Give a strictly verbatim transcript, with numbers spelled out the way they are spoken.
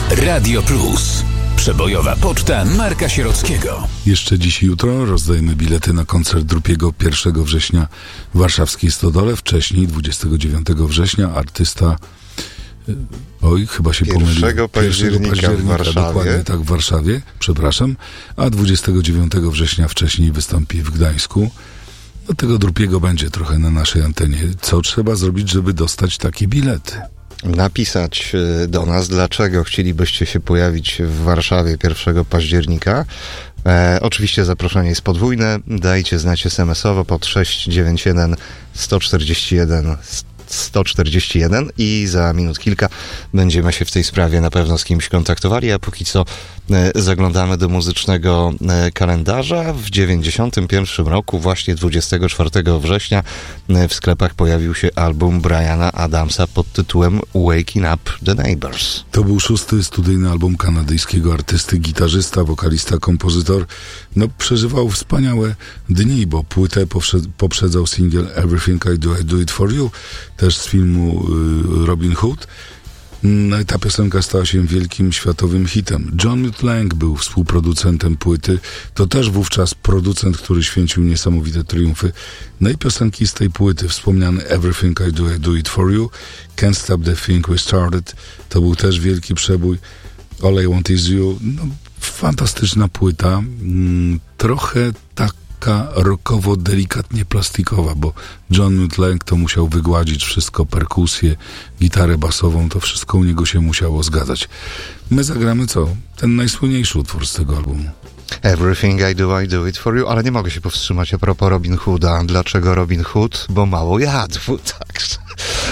Radio Plus. Przebojowa poczta Marka Sierockiego. Jeszcze dziś i jutro rozdajemy bilety na koncert Drupiego pierwszego września w warszawskiej Stodole. Wcześniej, dwudziestego dziewiątego września, artysta... Oj, chyba się pomylił. pierwszego października, października w Warszawie. Dokładnie tak, w Warszawie, przepraszam. A dwudziestego dziewiątego września wcześniej wystąpi w Gdańsku. Do tego Drupiego będzie trochę na naszej antenie. Co trzeba zrobić, żeby dostać takie bilety? Napisać do nas, dlaczego chcielibyście się pojawić w Warszawie pierwszego października. E, oczywiście zaproszenie jest podwójne. Dajcie znać es em esowo pod sześć dziewięć jeden sto czterdzieści jeden sto czterdzieści jeden i za minut kilka będziemy się w tej sprawie na pewno z kimś kontaktowali, a póki co e, zaglądamy do muzycznego e, kalendarza. W dziewięćdziesiątym pierwszym roku, właśnie dwudziestego czwartego września, e, w sklepach pojawił się album Briana Adamsa pod tytułem Waking Up the Neighbors. To był szósty studyjny album kanadyjskiego artysty, gitarzysta, wokalista, kompozytor. No, przeżywał wspaniałe dni, bo płytę poprzedzał singiel Everything I Do, I Do It For You, też z filmu y, Robin Hood. No i ta piosenka stała się wielkim światowym hitem. John Muth Lang był współproducentem płyty. To też wówczas producent, który święcił niesamowite triumfy. No i piosenki z tej płyty, wspomniany Everything I Do, I Do It For You, Can't Stop The Thing We Started, to był też wielki przebój. All I Want Is You, no, fantastyczna płyta, mm, trochę taka rockowo delikatnie plastikowa, bo John Muth Lang to musiał wygładzić wszystko, perkusję, gitarę basową, to wszystko u niego się musiało zgadzać. My zagramy co? Ten najsłynniejszy utwór z tego albumu. Everything I Do, I Do It For You, ale nie mogę się powstrzymać a propos Robin Hooda. Dlaczego Robin Hood? Bo mało jadł, także